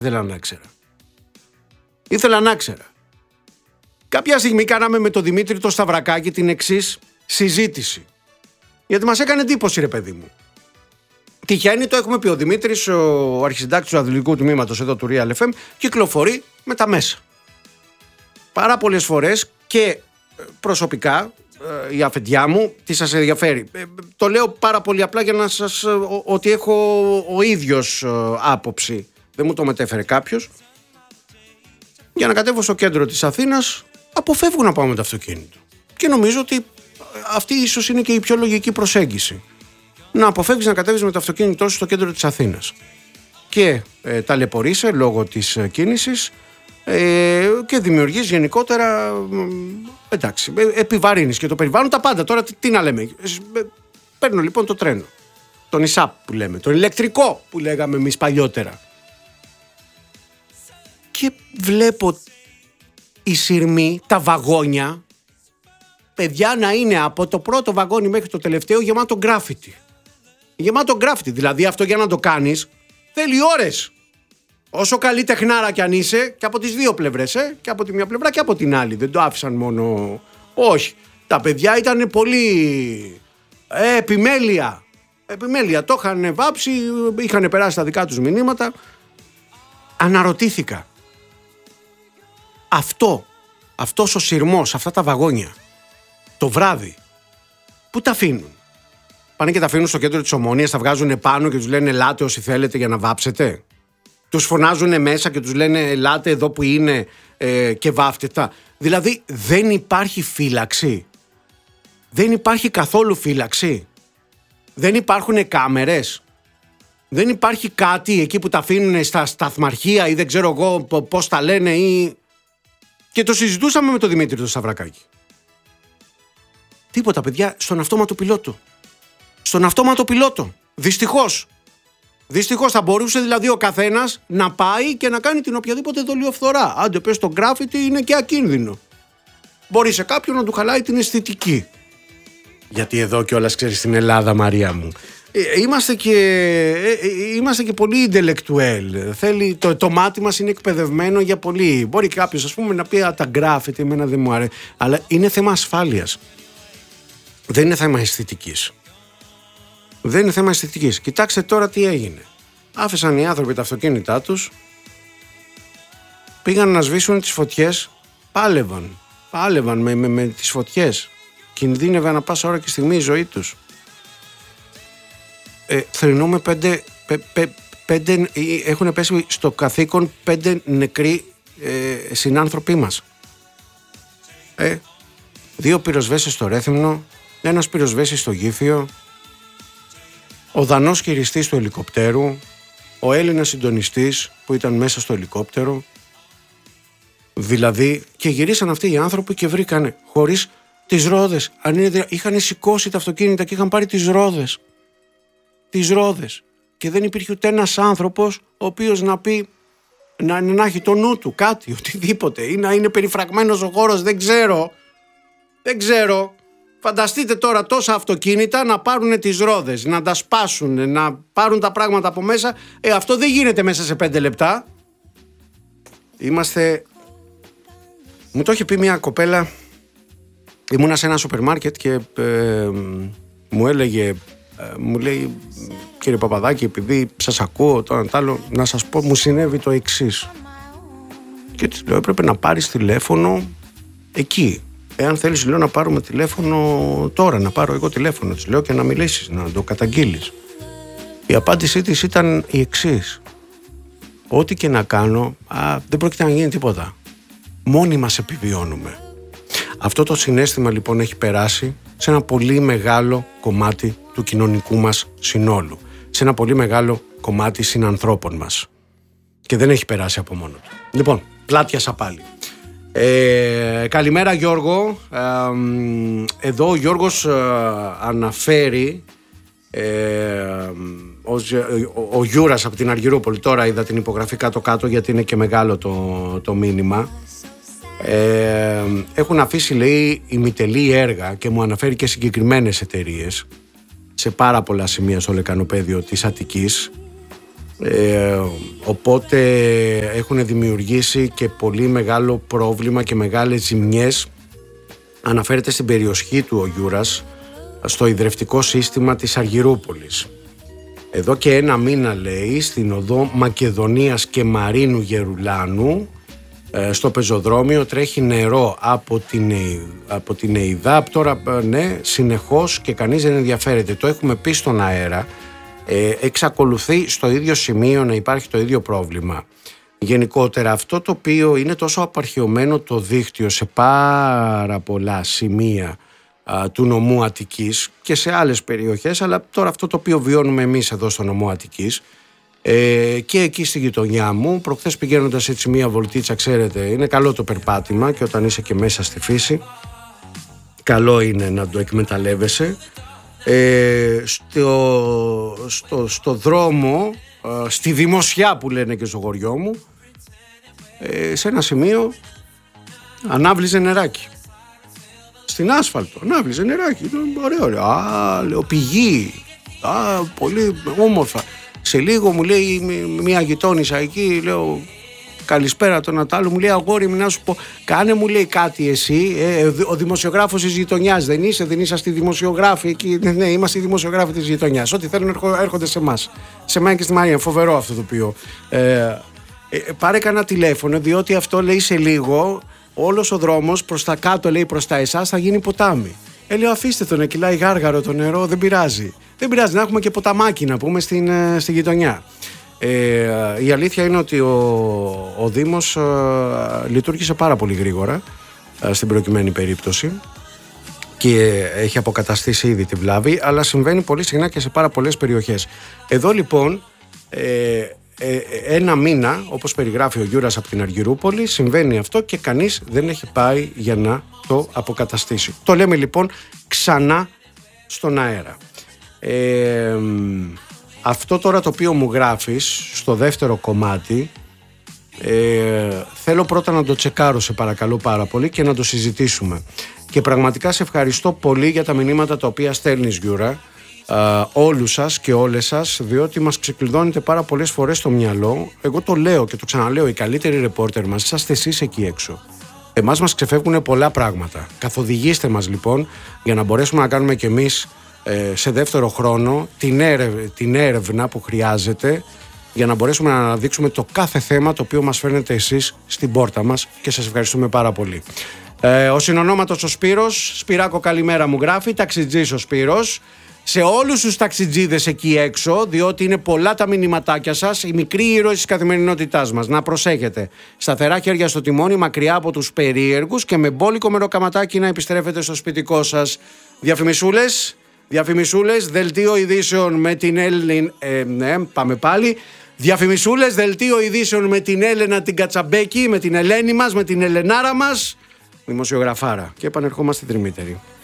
Ήθελα να ξέρα. Ήθελα να ξέρα. Κάποια στιγμή κάναμε με τον Δημήτρη το Σταυρακάκη την εξής συζήτηση. Γιατί μας έκανε εντύπωση, ρε παιδί μου. Τυχαίνει, το έχουμε πει, ο Δημήτρης, ο αρχισυντάκτης του Αθλητικού Τμήματος εδώ του Real FM, κυκλοφορεί με τα μέσα. Πάρα πολλές φορές και προσωπικά η αφεντιά μου, τι σας ενδιαφέρει. Το λέω πάρα πολύ απλά για να σας ότι έχω ο ίδιος άποψη. Δεν μου το μετέφερε κάποιος. Για να κατέβω στο κέντρο της Αθήνας, αποφεύγω να πάω με το αυτοκίνητο. Και νομίζω ότι αυτή ίσως είναι και η πιο λογική προσέγγιση. Να αποφεύγεις να κατέβεις με το αυτοκίνητό σου στο κέντρο της Αθήνας. Και ταλαιπωρείσαι λόγω της κίνησης και δημιουργείς γενικότερα, εντάξει, επιβαρύνεις και το περιβάλλον, τα πάντα. Τώρα τι να λέμε. Παίρνω λοιπόν το τρένο, τον ΙΣΑΠ που λέμε, τον ηλεκτρικό που λέγαμε εμείς παλιότερα. Και βλέπω οι σειρμοί, τα βαγόνια, παιδιά, να είναι από το πρώτο βαγόνι μέχρι το τελευταίο γεμάτο γκράφιτι. Γεμάτο γκράφιτι, δηλαδή αυτό για να το κάνεις θέλει ώρες. Όσο καλή τεχνάρα κι αν είσαι, και από τις δύο πλευρές, και από τη μια πλευρά και από την άλλη. Δεν το άφησαν μόνο. Όχι. Τα παιδιά ήταν πολύ επιμέλεια. Επιμέλεια. Το είχαν βάψει, είχαν περάσει τα δικά τους μηνύματα. Αναρωτήθηκα. Αυτός ο σειρμός, αυτά τα βαγόνια, το βράδυ, πού τα αφήνουν? Πάνε και τα αφήνουν στο κέντρο της Ομόνοιας, τα βγάζουν επάνω και τους λένε ελάτε όσοι θέλετε για να βάψετε? Τους φωνάζουν μέσα και τους λένε ελάτε εδώ που είναι και βάφτε τα? Δηλαδή δεν υπάρχει φύλαξη. Δεν υπάρχει καθόλου φύλαξη. Δεν υπάρχουν κάμερες. Δεν υπάρχει κάτι εκεί που τα αφήνουν στα σταθμαρχεία ή δεν ξέρω εγώ πώς τα λένε ή... Και το συζητούσαμε με τον Δημήτρη το Σταυρακάκη. Τίποτα, παιδιά, στον αυτόματο πιλότο. Στον αυτόματο πιλότο. Δυστυχώς. Δυστυχώς θα μπορούσε δηλαδή ο καθένας να πάει και να κάνει την οποιαδήποτε δολιοφθορά. Άντε πες το γκράφιτι είναι και ακίνδυνο. Μπορεί σε κάποιον να του χαλάει την αισθητική. Γιατί εδώ κιόλας ξέρεις στην Ελλάδα, Μαρία μου, είμαστε και πολύ intellectual. Θέλει, το μάτι μας είναι εκπαιδευμένο για πολύ. Μπορεί κάποιος ας πούμε να πει τα γκράφιτι εμένα δεν μου αρέσει. Αλλά είναι θέμα ασφάλειας. Δεν είναι θέμα αισθητικής. Δεν είναι θέμα αισθητικής. Κοιτάξτε τώρα τι έγινε. Άφησαν οι άνθρωποι τα αυτοκίνητά τους, πήγαν να σβήσουν τις φωτιές, πάλευαν με τις φωτιές. Κινδύνευε να πάσα ώρα και στιγμή η ζωή τους. Θρηνούμε πέντε έχουν πέσει στο καθήκον 5 νεκροί συνάνθρωποι μας. 2 πυροσβέστες στο Ρέθυμνο, 1 πυροσβέστης στο Γήφιο, ο Δανός χειριστής του ελικοπτέρου, ο Έλληνας συντονιστής που ήταν μέσα στο ελικόπτερο. Δηλαδή, και γυρίσαν αυτοί οι άνθρωποι και βρήκανε χωρίς τις ρόδες. Είχαν σηκώσει τα αυτοκίνητα και είχαν πάρει τις ρόδες. Τις ρόδες. Και δεν υπήρχε ούτε ένας άνθρωπος ο οποίος να πει, να έχει το νου του κάτι, οτιδήποτε. Ή να είναι περιφραγμένος ο χώρος, δεν ξέρω. Φανταστείτε τώρα τόσα αυτοκίνητα να πάρουν τις ρόδες, να τα σπάσουν, να πάρουν τα πράγματα από μέσα. Αυτό δεν γίνεται μέσα σε 5 λεπτά. Μου το είχε πει μια κοπέλα, ήμουνα σε ένα σούπερ μάρκετ και μου λέει κύριε Παπαδάκη, επειδή σας ακούω το ένα τ' άλλο, να σας πω, μου συνέβη το εξής. Και της λέω, έπρεπε να πάρεις τηλέφωνο εκεί. Εάν θέλεις, λέω, να πάρουμε τηλέφωνο τώρα, να πάρω εγώ τηλέφωνο, της λέω, και να μιλήσεις, να το καταγγείλεις. Η απάντησή της ήταν η εξής. Ό,τι και να κάνω, δεν πρόκειται να γίνει τίποτα. Μόνοι μας επιβιώνουμε. Αυτό το συναίσθημα λοιπόν έχει περάσει σε ένα πολύ μεγάλο κομμάτι του κοινωνικού μας συνόλου. Σε ένα πολύ μεγάλο κομμάτι συνανθρώπων μας. Και δεν έχει περάσει από μόνο του. Λοιπόν, πλάτιασα πάλι. Καλημέρα Γιώργο. Εδώ ο Γιώργος αναφέρει ο Γιούρας από την Αργυρούπολη. Τώρα είδα την υπογραφή κάτω-κάτω γιατί είναι και μεγάλο το μήνυμα. Έχουν αφήσει, λέει, ημιτελή έργα και μου αναφέρει και συγκεκριμένες εταιρείες σε πάρα πολλά σημεία στο λεκανοπέδιο της Αττικής. Οπότε έχουν δημιουργήσει και πολύ μεγάλο πρόβλημα και μεγάλες ζημιές. Αναφέρεται στην περιοχή του ο Γιούρας, στο ιδρευτικό σύστημα της Αργυρούπολης. Εδώ και ένα μήνα, λέει, στην οδό Μακεδονίας και Μαρίνου Γερουλάνου, στο πεζοδρόμιο τρέχει νερό από την ΕΙΔΑΠ τώρα, ναι, συνεχώς, και κανείς δεν ενδιαφέρεται. Το έχουμε πει στον αέρα. Εξακολουθεί στο ίδιο σημείο να υπάρχει το ίδιο πρόβλημα. Γενικότερα αυτό το οποίο είναι τόσο απαρχιωμένο το δίκτυο σε πάρα πολλά σημεία του νομού Αττικής και σε άλλες περιοχές, αλλά τώρα αυτό το οποίο βιώνουμε εμείς εδώ στο νομό Αττικής, και εκεί στη γειτονιά μου, προχθές πηγαίνοντας έτσι μία βολτίτσα, ξέρετε, είναι καλό το περπάτημα και όταν είσαι και μέσα στη φύση καλό είναι να το εκμεταλλεύεσαι. Στο δρόμο, στη Δημοσιά που λένε και στο χωριό μου, σε ένα σημείο ανάβλιζε νεράκι στην άσφαλτο, ανάβλιζε νεράκι, ωραίο, λέω, πηγή, πολύ όμορφα. Σε λίγο μου λέει μια γειτόνισσα εκεί, λέω καλησπέρα τον Νατάλου, μου λέει αγόρι μου, να σου πω, κάνε, μου λέει, κάτι εσύ, ο δημοσιογράφος της γειτονιάς δεν είσαστε δημοσιογράφοι εκεί? Ναι, είμαστε οι δημοσιογράφοι της γειτονιάς, ό,τι θέλουν έρχονται σε εμάς, σε μένα και στη Μαρία. Φοβερό αυτό το οποίο πάρε κανένα τηλέφωνο, διότι αυτό, λέει, σε λίγο όλος ο δρόμος προς τα κάτω, λέει, προς τα εσάς θα γίνει ποτάμι. Λέω αφήστε τον, κυλάει γάργαρο το νερό, δεν πειράζει, να έχουμε και ποταμάκι να πούμε στη γειτονιά. Η αλήθεια είναι ότι ο Δήμος λειτουργήσε πάρα πολύ γρήγορα στην προκειμένη περίπτωση και έχει αποκαταστήσει ήδη τη βλάβη, αλλά συμβαίνει πολύ συχνά και σε πάρα πολλές περιοχές. Εδώ λοιπόν ένα μήνα, όπως περιγράφει ο Γιούρας από την Αργυρούπολη, συμβαίνει αυτό και κανείς δεν έχει πάει για να το αποκαταστήσει. Το λέμε λοιπόν ξανά στον αέρα. Αυτό τώρα το οποίο μου γράφεις στο δεύτερο κομμάτι, θέλω πρώτα να το τσεκάρω, σε παρακαλώ πάρα πολύ, και να το συζητήσουμε. Και πραγματικά σε ευχαριστώ πολύ για τα μηνύματα τα οποία στέλνεις, Γιούρα, όλους σας και όλες σας, διότι μας ξεκλειδώνετε πάρα πολλές φορές στο μυαλό. Εγώ το λέω και το ξαναλέω, οι καλύτεροι ρεπόρτερ μας είσαστε εσείς εκεί έξω. Εμάς μας ξεφεύγουν πολλά πράγματα. Καθοδηγήστε μας λοιπόν για να μπορέσουμε να κάνουμε κι εμείς σε δεύτερο χρόνο την έρευνα που χρειάζεται για να μπορέσουμε να αναδείξουμε το κάθε θέμα το οποίο μας φέρνετε εσείς στην πόρτα μας, και σας ευχαριστούμε πάρα πολύ. Ο συνονόματος ο Σπύρος, Σπυράκο καλημέρα μου γράφει, ταξιτζής ο Σπύρος. Σε όλους τους ταξιτζίδες εκεί έξω, διότι είναι πολλά τα μηνυματάκια σας, οι μικροί ήρωες της καθημερινότητάς μας. Να προσέχετε. Σταθερά χέρια στο τιμόνι, μακριά από τους περίεργους και με μπόλικο μεροκαματάκι να επιστρέφετε στο σπιτικό σας. Διαφημισούλες, δελτίο ειδήσεων με την πάμε πάλι. Διαφημισούλες, δελτίο ειδήσεων με την Έλενα την Κατσαμπέκη, με την Ελένη μας, με την Ελενάρα μας, δημοσιογραφάρα. Και επανερχόμαστε τριμήτεροι.